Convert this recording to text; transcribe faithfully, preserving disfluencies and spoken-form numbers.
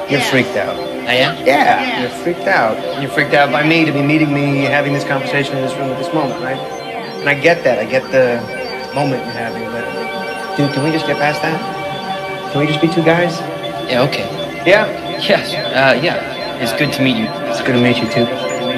You're freaked out. I am? Yeah, you're freaked out. You're freaked out by me to be meeting me, having this conversation in this room at this moment, right? And I get that. I get the moment you're having, but dude, can we just get past that? Can we just be two guys? Yeah, okay. Yeah? Yes, uh, yeah. It's good to meet you. It's good to meet you, too.